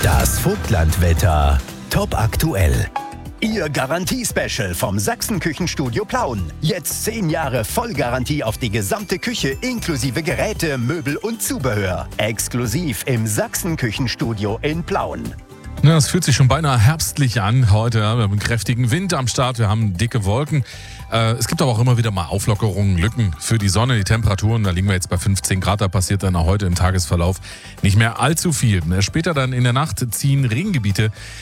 Das Vogtlandwetter. Top aktuell. Ihr Garantie-Special vom Sachsen-Küchenstudio Plauen. Jetzt 10 Jahre Vollgarantie auf die gesamte Küche inklusive Geräte, Möbel und Zubehör. Exklusiv im Sachsen-Küchenstudio in Plauen. Ja, es fühlt sich schon beinahe herbstlich an heute. Wir haben einen kräftigen Wind am Start, wir haben dicke Wolken. Es gibt aber auch immer wieder mal Auflockerungen, Lücken für die Sonne. Die Temperaturen, da liegen wir jetzt bei 15 Grad, da passiert dann auch heute im Tagesverlauf nicht mehr allzu viel. Später dann in der Nacht ziehen Regengebiete